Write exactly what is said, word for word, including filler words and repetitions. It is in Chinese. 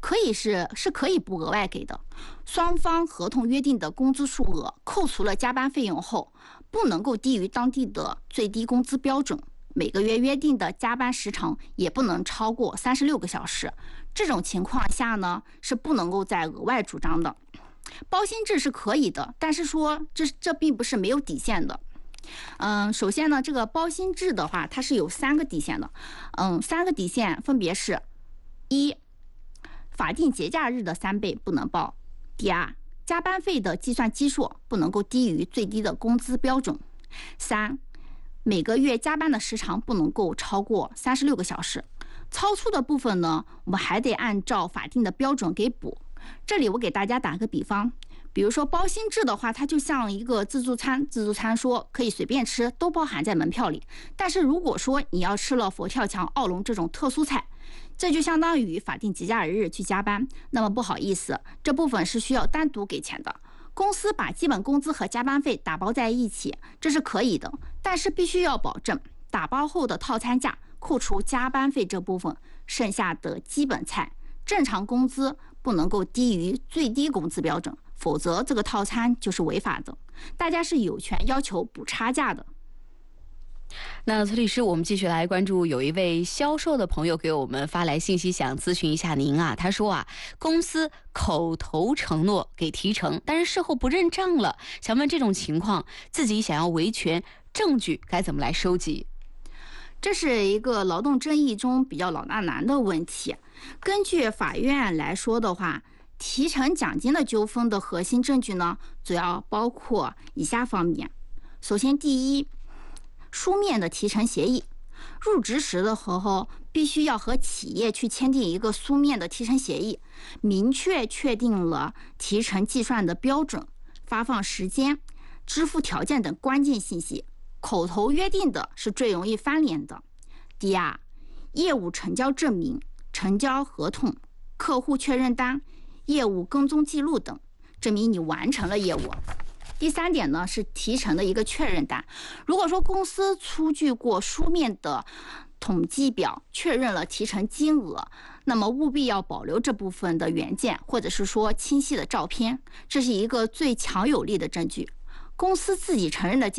可以是是可以不额外给的。双方合同约定的工资数额扣除了加班费用后，不能够低于当地的最低工资标准。每个月约定的加班时长也不能超过三十六个小时。这种情况下呢，是不能够再额外主张的。包薪制是可以的，但是说这这并不是没有底线的。嗯，首先呢，这个包薪制的话，它是有三个底线的。嗯，三个底线分别是：一，法定节假日的三倍不能包；第二，加班费的计算基数不能够低于最低的工资标准；三，每个月加班的时长不能够超过三十六个小时。超出的部分呢，我们还得按照法定的标准给补。这里我给大家打个比方，比如说包薪制的话，它就像一个自助餐，自助餐说可以随便吃，都包含在门票里。但是如果说你要吃了佛跳墙、奥龙这种特殊菜，这就相当于法定节假日去加班，那么不好意思，这部分是需要单独给钱的。公司把基本工资和加班费打包在一起，这是可以的，但是必须要保证打包后的套餐价扣除加班费这部分，剩下的基本菜正常工资不能够低于最低工资标准，否则这个套餐就是违法的。大家是有权要求补差价的。 那崔律师，我们继续来关注，有一位销售的朋友给我们发来信息，想咨询一下您啊。他说啊，公司口头承诺给提成，但是事后不认账了，想问这种情况，自己想要维权，证据该怎么来收集？ 这是一个劳动争议中比较老大难的问题。根据法院来说的话，提成奖金的纠纷的核心证据呢，主要包括以下方面。首先，第一，书面的提成协议。入职时的时候，必须要和企业去签订一个书面的提成协议，明确确定了提成计算的标准、发放时间、支付条件等关键信息。口头约定的是最容易翻脸的。第二，业务成交证明、成交合同、客户确认单、业务跟踪记录等，证明你完成了业务。第三点呢，是提成的一个确认单。如果说公司出具过书面的统计表，确认了提成金额，那么务必要保留这部分的原件，或者是说清晰的照片，这是一个最强有力的证据。公司自己承认的